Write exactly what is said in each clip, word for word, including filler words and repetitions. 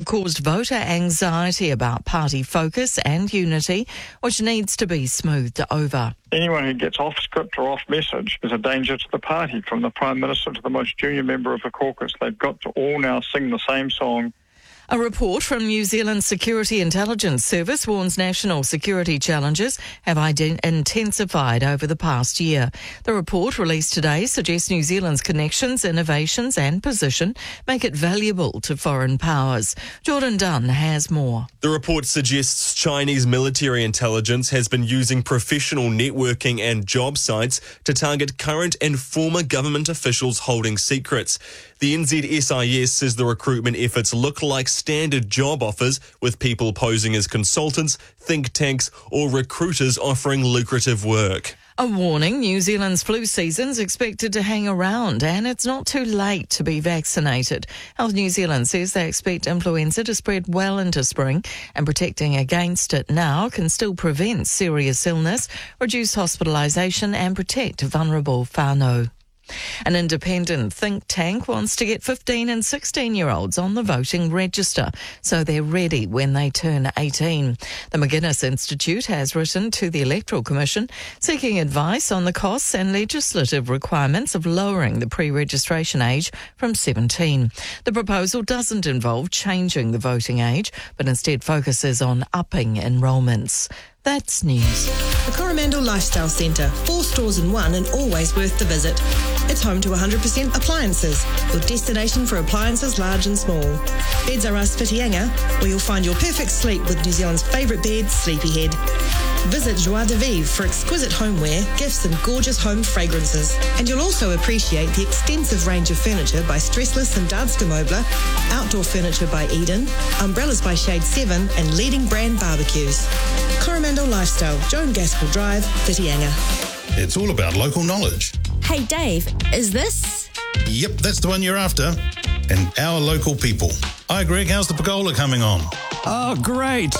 caused voter anxiety about party focus and unity, which needs to be smoothed over. Anyone who gets off script or off message is a danger to the party, from the Prime Minister to the most junior member of the caucus. They've got to all now sing the same song. A report from New Zealand's Security Intelligence Service warns national security challenges have ident- intensified over the past year. The report, released today, suggests New Zealand's connections, innovations and position make it valuable to foreign powers. Jordan Dunn has more. The report suggests Chinese military intelligence has been using professional networking and job sites to target current and former government officials holding secrets. The N Z S I S says the recruitment efforts look like standard job offers, with people posing as consultants, think tanks or recruiters offering lucrative work. A warning: New Zealand's flu season's expected to hang around, and it's not too late to be vaccinated. Health New Zealand says they expect influenza to spread well into spring, and protecting against it now can still prevent serious illness, reduce hospitalisation and protect vulnerable whānau. An independent think tank wants to get fifteen and sixteen-year-olds on the voting register so they're ready when they turn eighteen. The McGuinness Institute has written to the Electoral Commission seeking advice on the costs and legislative requirements of lowering the pre-registration age from seventeen. The proposal doesn't involve changing the voting age, but instead focuses on upping enrolments. That's news. The Coromandel Lifestyle Centre, four stores in one and always worth the visit. It's home to one hundred percent appliances, your destination for appliances large and small. Beds are us Whitianga, where you'll find your perfect sleep with New Zealand's favourite bed, Sleepyhead. Visit Joie de Vivre for exquisite homeware, gifts and gorgeous home fragrances. And you'll also appreciate the extensive range of furniture by Stressless and Danske Möbler, outdoor furniture by Eden, umbrellas by Shade seven and leading brand barbecues. Coromandel Lifestyle, Joan Gaskell Drive, Whitianga. It's all about local knowledge. Hey Dave, is this? Yep, that's the one you're after. And our local people. Hi Greg, how's the pergola coming on? Oh, great.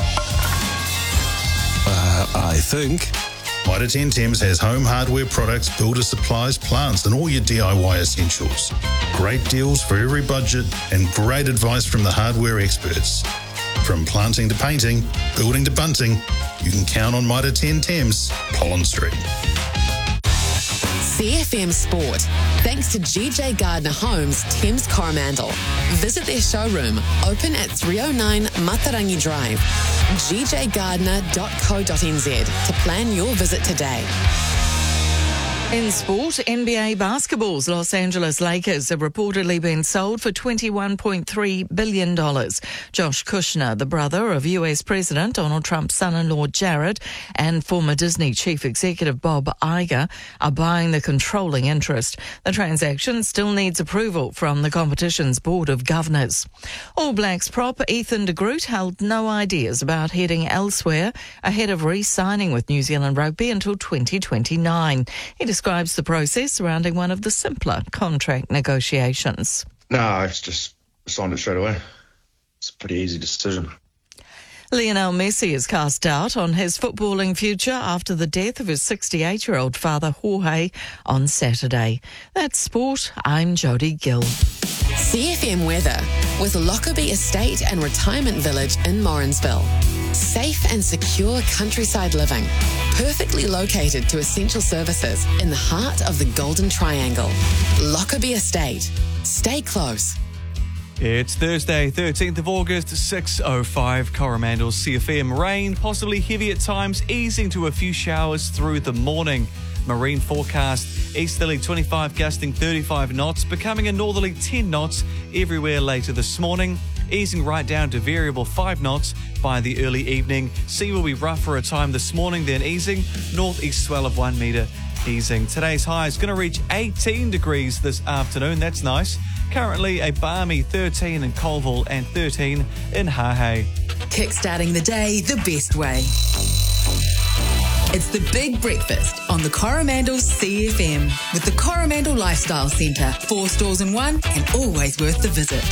Uh, I think. Mitre ten Thames has home hardware products, builder supplies, plants and all your D I Y essentials. Great deals for every budget and great advice from the hardware experts. From planting to painting, building to bunting, you can count on Mitre ten Thames, Pollen Street. C F M Sport, thanks to G J Gardner Homes, Thames Coromandel. Visit their showroom, open at three oh nine Matarangi Drive, g j gardner dot co dot n z to plan your visit today. In sport, N B A basketball's Los Angeles Lakers have reportedly been sold for twenty-one point three billion dollars. Josh Kushner, the brother of U S President Donald Trump's son-in-law Jared, and former Disney chief executive Bob Iger, are buying the controlling interest. The transaction still needs approval from the competition's Board of Governors. All Blacks prop Ethan de Groot held no ideas about heading elsewhere ahead of re-signing with New Zealand Rugby until twenty twenty-nine. He describes the process surrounding one of the simpler contract negotiations. No, I just signed it straight away. It's a pretty easy decision. Lionel Messi is cast doubt on his footballing future after the death of his sixty-eight-year-old father, Jorge, on Saturday. That's sport. I'm Jodie Gill. C F M weather with Lockerbie Estate and Retirement Village in Morrinsville. Safe and secure countryside living, perfectly located to essential services in the heart of the Golden Triangle. Lockerbie Estate. Stay close. It's Thursday, thirteenth of August, six oh five, Coromandel C F M. Rain, possibly heavy at times, easing to a few showers through the morning. Marine forecast, easterly twenty-five gusting thirty-five knots, becoming a northerly ten knots everywhere later this morning, easing right down to variable five knots by the early evening. Sea will be rough for a time this morning, then easing, northeast swell of one metre, easing. Today's high is going to reach eighteen degrees this afternoon, that's nice. Currently a balmy thirteen in Colville and thirteen in Hahei. Kickstarting the day the best way. It's the Big Breakfast on the Coromandel C F M with the Coromandel Lifestyle Centre. Four stores in one and always worth the visit.